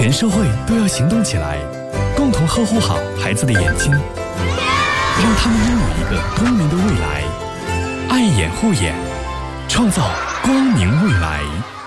全社会都要行动起来，共同呵护好孩子的眼睛，让他们拥有一个光明的未来。爱眼护眼，创造光明未来。